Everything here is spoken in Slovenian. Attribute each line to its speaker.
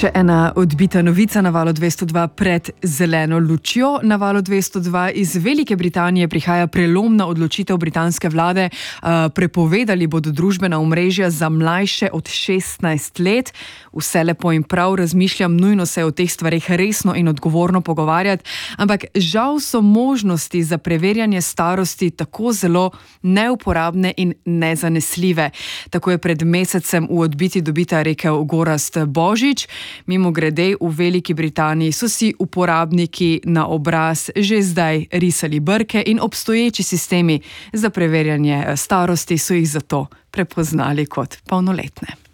Speaker 1: Še ena odbita novica na Valu 202 pred zeleno lučjo. Na Valu 202 iz Velike Britanije prihaja prelomna odločitev britanske vlade. Prepovedali bodo družbena omrežja za mlajše od 16 let. Vse lepo in prav, razmišljam, nujno se o teh stvareh resno in odgovorno pogovarjati, ampak žal so možnosti za preverjanje starosti tako zelo neuporabne in nezanesljive. Tako je pred mesecem v odbiti dobita rekel Gorazd Božič. Mimogrede, v Veliki Britaniji so si uporabniki na obraz že zdaj risali brke in obstoječi sistemi za preverjanje starosti so jih zato prepoznali kot polnoletne.